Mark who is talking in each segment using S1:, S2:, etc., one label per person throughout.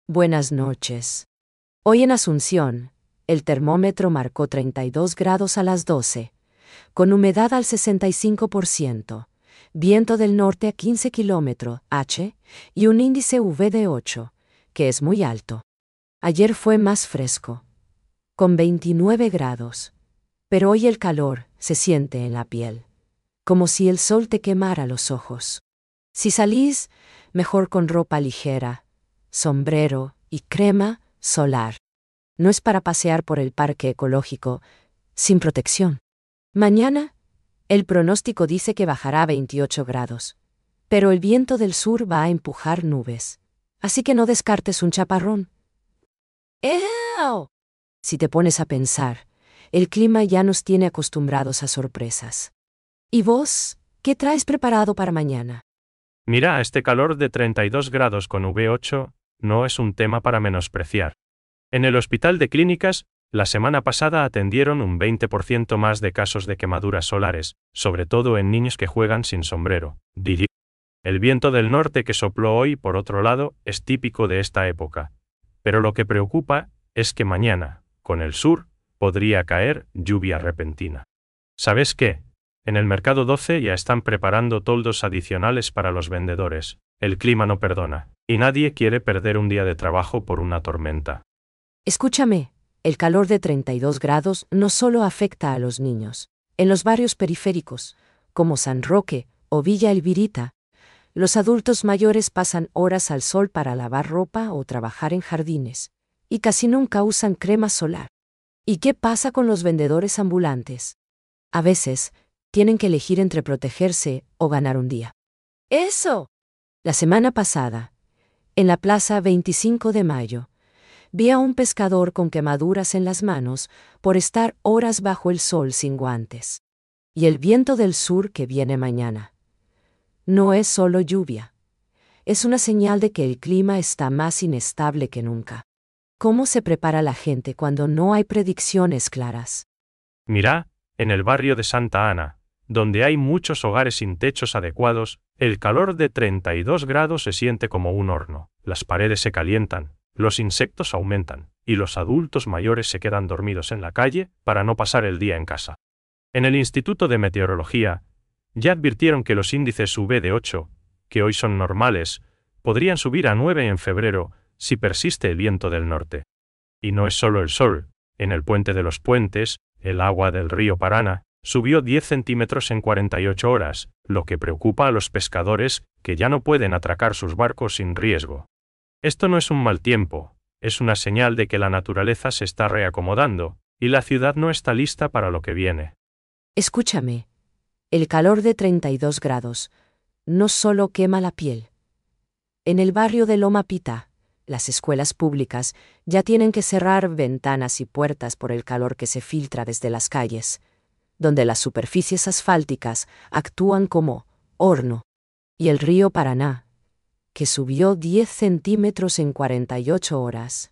S1: Buenas noches. Hoy en Asunción, el termómetro marcó 32 grados a las 12, con humedad al 65%, viento del norte a 15 km/h y un índice UV de 8, que es muy alto. Ayer fue más fresco, con 29 grados, pero hoy el calor se siente en la piel, como si el sol te quemara los ojos. Si salís, mejor con ropa ligera, sombrero y crema solar. No es para pasear por el parque ecológico sin protección. Mañana, el pronóstico dice que bajará a 28 grados, pero el viento del sur va a empujar nubes, así que no descartes un chaparrón. ¡Ew! Si te pones a pensar, el clima ya nos tiene acostumbrados a sorpresas. ¿Y vos, qué traes preparado para mañana?
S2: Mira, este calor de 32 grados con V8 no es un tema para menospreciar. En el Hospital de Clínicas, la semana pasada atendieron un 20% más de casos de quemaduras solares, sobre todo en niños que juegan sin sombrero. El viento del norte que sopló hoy, por otro lado, es típico de esta época. Pero lo que preocupa es que mañana, con el sur, podría caer lluvia repentina. ¿Sabes qué? En el mercado 12 ya están preparando toldos adicionales para los vendedores. El clima no perdona, y nadie quiere perder un día de trabajo por una tormenta.
S1: Escúchame, el calor de 32 grados no solo afecta a los niños. En los barrios periféricos, como San Roque o Villa Elvirita, los adultos mayores pasan horas al sol para lavar ropa o trabajar en jardines, y casi nunca usan crema solar. ¿Y qué pasa con los vendedores ambulantes? A veces, tienen que elegir entre protegerse o ganar un día. ¡Eso! La semana pasada, en la plaza 25 de Mayo, vi a un pescador con quemaduras en las manos por estar horas bajo el sol sin guantes. Y el viento del sur que viene mañana. No es solo lluvia. Es una señal de que el clima está más inestable que nunca. ¿Cómo se prepara la gente cuando no hay predicciones claras?
S2: Mira, en el barrio de Santa Ana, donde hay muchos hogares sin techos adecuados, el calor de 32 grados se siente como un horno. Las paredes se calientan, los insectos aumentan, y los adultos mayores se quedan dormidos en la calle para no pasar el día en casa. En el Instituto de Meteorología, ya advirtieron que los índices UV de 8, que hoy son normales, podrían subir a 9 en febrero si persiste el viento del norte. Y no es solo el sol. En el Puente de los Puentes, el agua del río Paraná subió 10 centímetros en 48 horas, lo que preocupa a los pescadores que ya no pueden atracar sus barcos sin riesgo. Esto no es un mal tiempo, es una señal de que la naturaleza se está reacomodando, y la ciudad no está lista para lo que viene.
S1: Escúchame, el calor de 32 grados no solo quema la piel. En el barrio de Loma Pita, las escuelas públicas ya tienen que cerrar ventanas y puertas por el calor que se filtra desde las calles, donde las superficies asfálticas actúan como horno. Y el río Paraná, que subió 10 centímetros en 48 horas.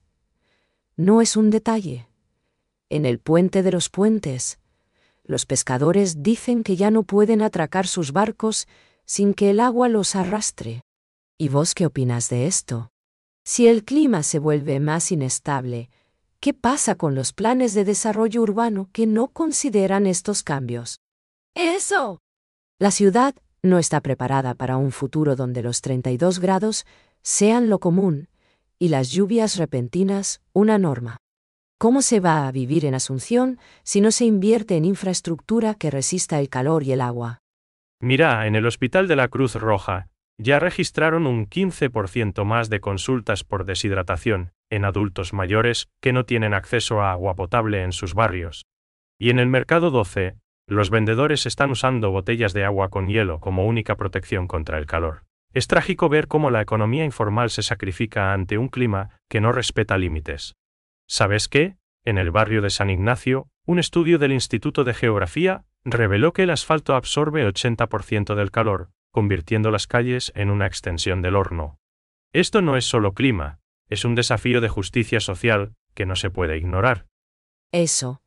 S1: No es un detalle. En el Puente de los Puentes, los pescadores dicen que ya no pueden atracar sus barcos sin que el agua los arrastre. ¿Y vos qué opinas de esto? Si el clima se vuelve más inestable, ¿qué pasa con los planes de desarrollo urbano que no consideran estos cambios? ¡Eso! La ciudad no está preparada para un futuro donde los 32 grados sean lo común y las lluvias repentinas una norma. ¿Cómo se va a vivir en Asunción si no se invierte en infraestructura que resista el calor y el agua?
S2: Mira, en el Hospital de la Cruz Roja, ya registraron un 15% más de consultas por deshidratación en adultos mayores que no tienen acceso a agua potable en sus barrios. Y en el Mercado 12, los vendedores están usando botellas de agua con hielo como única protección contra el calor. Es trágico ver cómo la economía informal se sacrifica ante un clima que no respeta límites. ¿Sabes qué? En el barrio de San Ignacio, un estudio del Instituto de Geografía reveló que el asfalto absorbe el 80% del calor, convirtiendo las calles en una extensión del horno. Esto no es solo clima, es un desafío de justicia social que no se puede ignorar.
S1: Eso.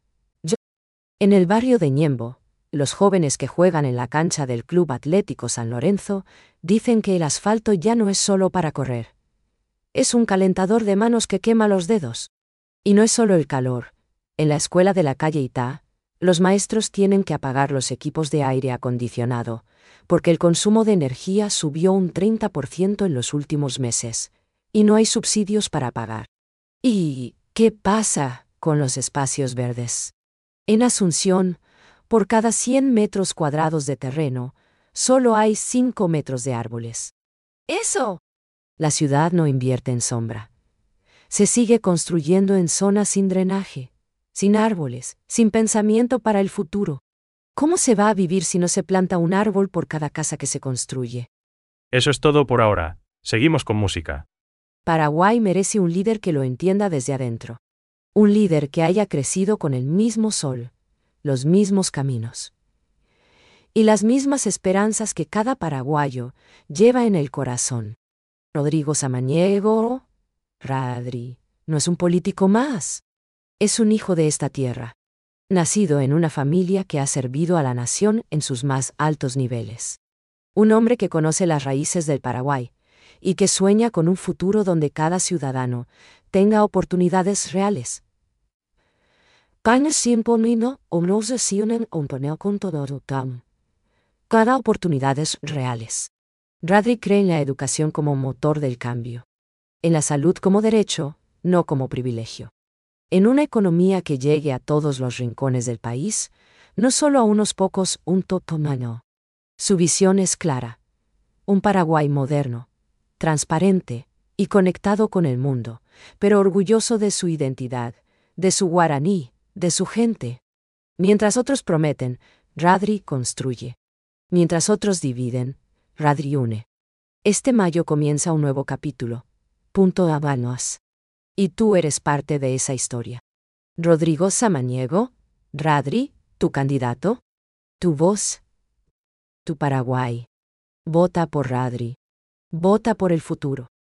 S1: En el barrio de Ñembo, los jóvenes que juegan en la cancha del Club Atlético San Lorenzo dicen que el asfalto ya no es solo para correr. Es un calentador de manos que quema los dedos. Y no es solo el calor. En la escuela de la calle Itá, los maestros tienen que apagar los equipos de aire acondicionado, porque el consumo de energía subió un 30% en los últimos meses, y no hay subsidios para pagar. ¿Y qué pasa con los espacios verdes? En Asunción, por cada 100 metros cuadrados de terreno, solo hay 5 metros de árboles. ¡Eso! La ciudad no invierte en sombra. Se sigue construyendo en zonas sin drenaje, sin árboles, sin pensamiento para el futuro. ¿Cómo se va a vivir si no se planta un árbol por cada casa que se construye?
S2: Eso es todo por ahora. Seguimos con música.
S1: Paraguay merece un líder que lo entienda desde adentro. Un líder que haya crecido con el mismo sol, los mismos caminos y las mismas esperanzas que cada paraguayo lleva en el corazón. Rodrigo Samaniego, Radri, no es un político más. Es un hijo de esta tierra, nacido en una familia que ha servido a la nación en sus más altos niveles. Un hombre que conoce las raíces del Paraguay y que sueña con un futuro donde cada ciudadano tenga oportunidades reales. Cada oportunidades reales. Radri cree en la educación como motor del cambio. En la salud como derecho, no como privilegio. En una economía que llegue a todos los rincones del país, no solo a unos pocos, un totomano. Su visión es clara. Un Paraguay moderno, transparente y conectado con el mundo, pero orgulloso de su identidad, de su guaraní, de su gente. Mientras otros prometen, Radri construye. Mientras otros dividen, Radri une. Este mayo comienza un nuevo capítulo. Punto Habanos. Y tú eres parte de esa historia. Rodrigo Samaniego, Radri, tu candidato, tu voz, tu Paraguay. Vota por Radri. Vota por el futuro.